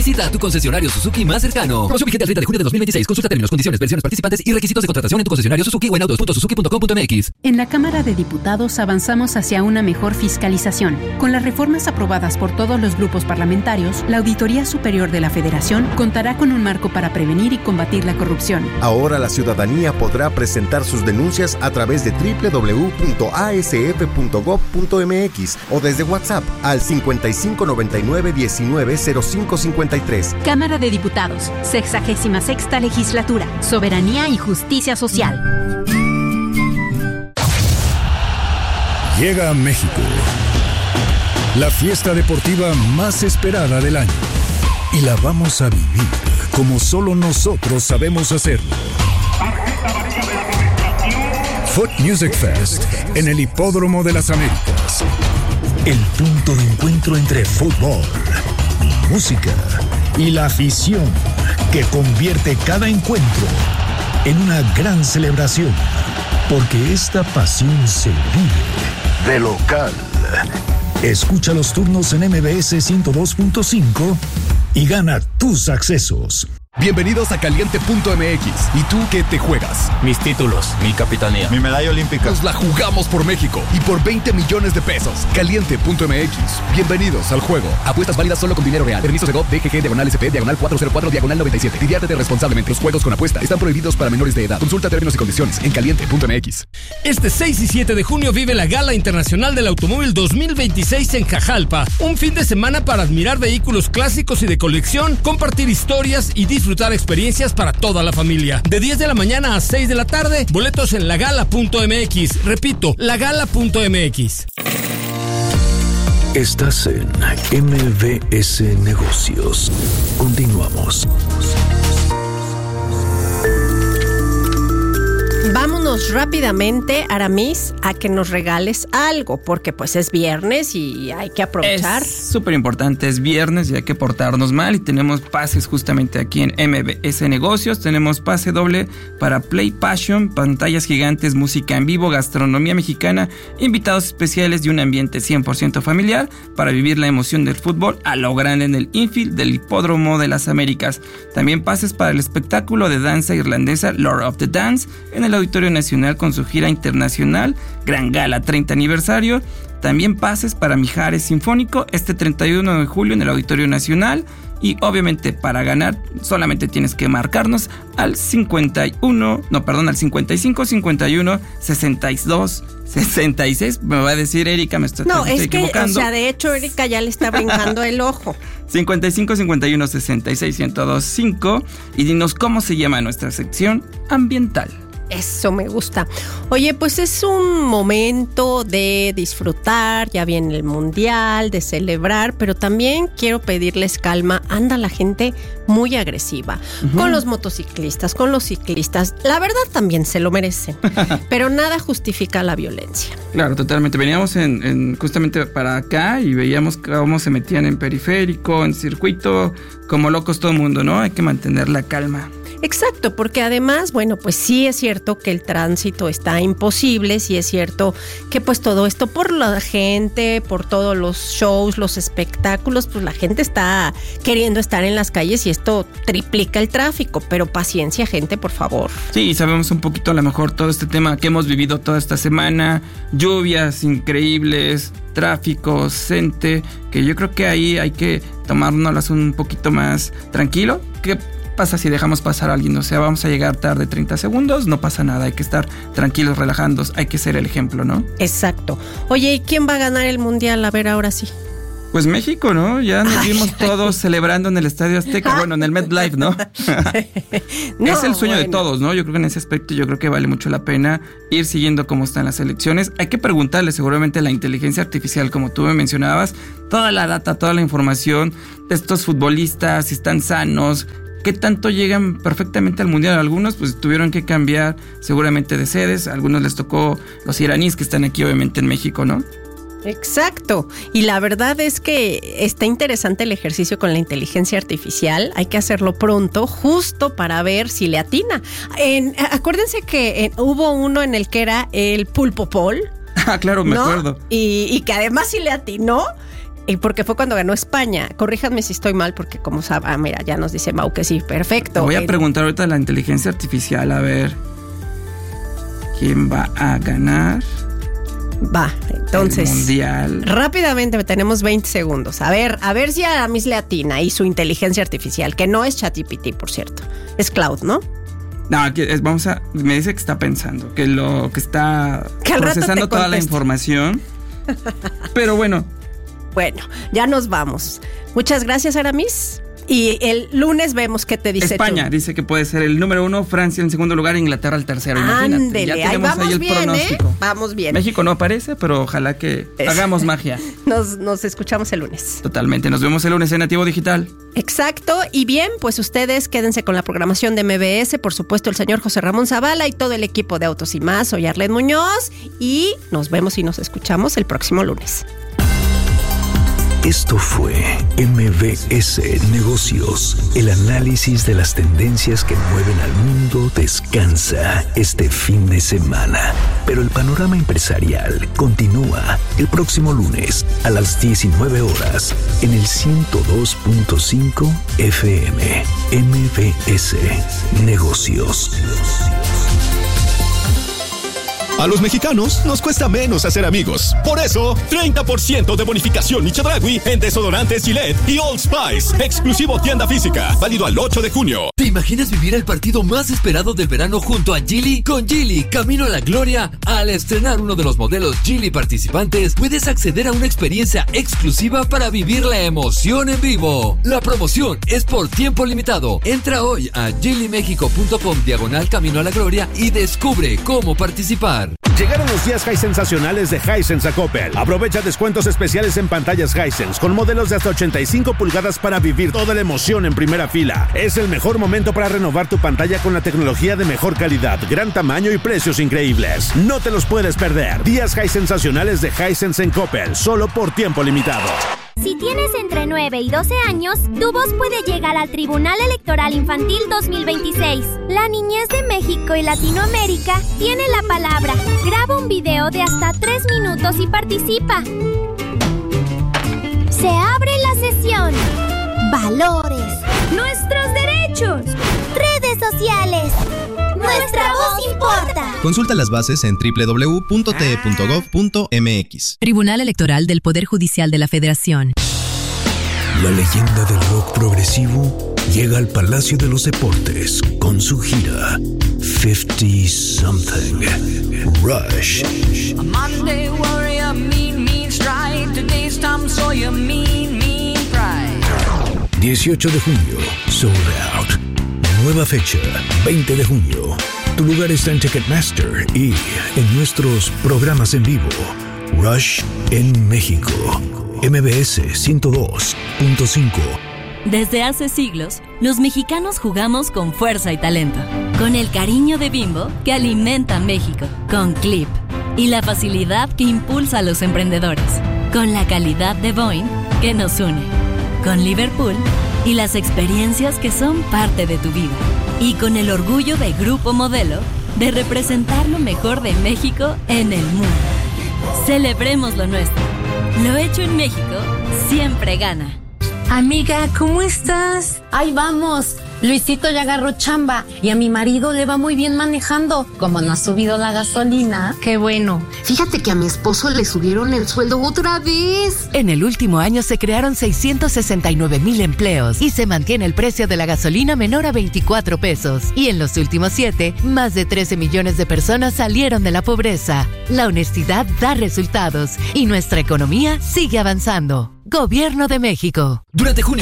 Visita tu concesionario Suzuki más cercano. Promoción vigente al 30 de junio de 2026. Consulta términos, condiciones, versiones participantes y requisitos de contratación en tu concesionario Suzuki o en autos.suzuki.com.mx. En la Cámara de Diputados avanzamos hacia una mejor fiscalización. Con las reformas aprobadas por todos los grupos parlamentarios, la Auditoría Superior de la Federación contará con un marco para prevenir y combatir la corrupción. Ahora la ciudadanía podrá presentar sus denuncias a través de www.asf.gov.mx o desde WhatsApp al 5599-190553. Cámara de Diputados, 66ª Legislatura, Soberanía y Justicia Social. Llega a México la fiesta deportiva más esperada del año y la vamos a vivir como solo nosotros sabemos hacerlo. Foot Music Fest en el Hipódromo de las Américas. El punto de encuentro entre fútbol, música y la afición que convierte cada encuentro en una gran celebración. Porque esta pasión se vive de local. Escucha los turnos en MBS 102.5 y gana tus accesos. Bienvenidos a Caliente.mx. ¿Y tú qué te juegas? Mis títulos, mi capitanía, mi medalla olímpica. Nos la jugamos por México y por 20 millones de pesos. Caliente.mx. Bienvenidos al juego. Apuestas válidas solo con dinero real. Permiso Segov, DGG, /SP, /404, /97. Diviértete responsablemente. Los juegos con apuesta están prohibidos para menores de edad. Consulta términos y condiciones en Caliente.mx. Este 6 y 7 de junio vive la Gala Internacional del Automóvil 2026 en Jajalpa. Un fin de semana para admirar vehículos clásicos y de colección, compartir historias y disfrutar experiencias para toda la familia. De 10 de la mañana a 6 de la tarde, boletos en lagala.mx. Repito, lagala.mx. Estás en MBS Negocios. Continuamos. Vámonos rápidamente, Aramis, a que nos regales algo, porque pues es viernes y hay que aprovechar. Es súper importante, es viernes y hay que portarnos mal y tenemos pases justamente aquí en MBS Negocios. Tenemos pase doble para Play Passion, pantallas gigantes, música en vivo, gastronomía mexicana, invitados especiales y un ambiente 100% familiar para vivir la emoción del fútbol a lo grande en el infield del Hipódromo de las Américas. También pases para el espectáculo de danza irlandesa Lord of the Dance en el Auditorio Nacional con su gira internacional Gran Gala 30 aniversario. También pases para Mijares Sinfónico este 31 de julio en el Auditorio Nacional. Y obviamente para ganar solamente tienes que marcarnos al 55 51 62 66. Me va a decir Erika, me estoy equivocando. O sea, de hecho Erika ya le está brincando el ojo. 55 51 66 1025 y dinos cómo se llama nuestra sección ambiental. Eso me gusta. Oye, pues es un momento de disfrutar, ya viene el mundial, de celebrar, pero también quiero pedirles calma. Anda la gente muy agresiva, con los motociclistas, con los ciclistas. La verdad también se lo merecen, pero nada justifica la violencia. Claro, totalmente. Veníamos justamente para acá y veíamos cómo se metían en periférico, en circuito, como locos todo el mundo, ¿no? Hay que mantener la calma. Exacto, porque además, bueno, pues sí es cierto que el tránsito está imposible, sí es cierto que pues todo esto por la gente, por todos los shows, los espectáculos, pues la gente está queriendo estar en las calles y esto triplica el tráfico, pero paciencia, gente, por favor. Sí, sabemos un poquito a lo mejor todo este tema que hemos vivido toda esta semana, lluvias increíbles, tráfico, gente, que yo creo que ahí hay que tomárnoslas un poquito más tranquilo. ¿Qué pasa si dejamos pasar a alguien? O sea, vamos a llegar tarde 30 segundos, no pasa nada, hay que estar tranquilos, relajados, hay que ser el ejemplo, ¿no? Exacto. Oye, ¿y quién va a ganar el mundial? A ver, ahora sí. Pues México, ¿no? Ya nos vimos todos celebrando en el Estadio Azteca, bueno, en el MetLife, ¿no? Es el sueño de todos, ¿no? Yo creo que en ese aspecto yo creo que vale mucho la pena ir siguiendo cómo están las elecciones. Hay que preguntarle seguramente a la inteligencia artificial, como tú me mencionabas, toda la data, toda la información de estos futbolistas, si están sanos, qué tanto llegan perfectamente al mundial. Algunos pues tuvieron que cambiar seguramente de sedes, a algunos les tocó los iraníes que están aquí obviamente en México, ¿no? Exacto, y la verdad es que está interesante el ejercicio con la inteligencia artificial, hay que hacerlo pronto, justo para ver si le atina. Acuérdense que hubo uno en el que era el Pulpo Paul. Ah, claro, me acuerdo. Y que además sí le atinó. Y porque fue cuando ganó España. Corríjanme si estoy mal, porque como saben, mira, ya nos dice Mau que sí, perfecto. Te voy a preguntar ahorita a la inteligencia artificial, a ver quién va a ganar. Va, entonces. El mundial. Rápidamente, tenemos 20 segundos. A ver si a Aramis le atina y su inteligencia artificial, que no es ChatGPT, por cierto. Es Cloud, ¿no? No, me dice que está pensando, que está procesando toda la información. Pero bueno. Bueno, ya nos vamos. Muchas gracias, Aramis. Y el lunes vemos qué te dice España, dice que puede ser el número 1, Francia en segundo lugar, Inglaterra el tercero. Ándele, ya tenemos vamos ahí el bien, pronóstico. Vamos bien. México no aparece, pero ojalá que hagamos magia. Nos escuchamos el lunes. Totalmente, nos vemos el lunes en Nativo Digital. Exacto, y bien, pues ustedes quédense con la programación de MBS, por supuesto el señor José Ramón Zavala y todo el equipo de Autos y Más. Soy Arlet Muñoz y nos vemos y nos escuchamos el próximo lunes. Esto fue MBS Negocios. El análisis de las tendencias que mueven al mundo descansa este fin de semana. Pero el panorama empresarial continúa el próximo lunes a las 19 horas en el 102.5 FM. MBS Negocios. A los mexicanos nos cuesta menos hacer amigos. Por eso, 30% de bonificación Chedraui en desodorantes Gillette y Old Spice. Exclusivo tienda física. Válido al 8 de junio. ¿Te imaginas vivir el partido más esperado del verano junto a Geely? Con Geely, camino a la gloria. Al estrenar uno de los modelos Geely participantes, puedes acceder a una experiencia exclusiva para vivir la emoción en vivo. La promoción es por tiempo limitado. Entra hoy a geelymexico.com/camino a la gloria y descubre cómo participar. Llegaron los días Hisense sensacionales de Hisense a Coppel. Aprovecha descuentos especiales en pantallas Hisense con modelos de hasta 85 pulgadas para vivir toda la emoción en primera fila. Es el mejor momento para renovar tu pantalla con la tecnología de mejor calidad, gran tamaño y precios increíbles. No te los puedes perder. Días Hisense sensacionales de Hisense en Coppel, solo por tiempo limitado. Si tienes entre 9 y 12 años, tu voz puede llegar al Tribunal Electoral Infantil 2026. La niñez de México y Latinoamérica tiene la palabra. Graba un video de hasta 3 minutos y participa. Se abre la sesión. Valores. Nuestros derechos. Redes sociales. Nuestra voz importa. Consulta las bases en www.te.gov.mx. Tribunal Electoral del Poder Judicial de la Federación. La leyenda del rock progresivo llega al Palacio de los Deportes con su gira 50 Something. Rush. A Monday warrior, mean stride. Today's Tom Sawyer, mean pride. 18 de junio, sold out. Nueva fecha, 20 de junio. Tu lugar está en Ticketmaster y en nuestros programas en vivo. Rush en México. MBS 102.5. Desde hace siglos, los mexicanos jugamos con fuerza y talento. Con el cariño de Bimbo que alimenta México. Con Clip y la facilidad que impulsa a los emprendedores. Con la calidad de Boeing que nos une. Con Liverpool y las experiencias que son parte de tu vida. Y con el orgullo de Grupo Modelo de representar lo mejor de México en el mundo. Celebremos lo nuestro. Lo hecho en México siempre gana. Amiga, ¿cómo estás? Ahí vamos. Luisito ya agarró chamba y a mi marido le va muy bien manejando. Como no ha subido la gasolina. Qué bueno. Fíjate que a mi esposo le subieron el sueldo otra vez. En el último año se crearon 669,000 empleos y se mantiene el precio de la gasolina menor a 24 pesos. Y en los últimos 7, más de 13 millones de personas salieron de la pobreza. La honestidad da resultados y nuestra economía sigue avanzando. Gobierno de México. Durante junio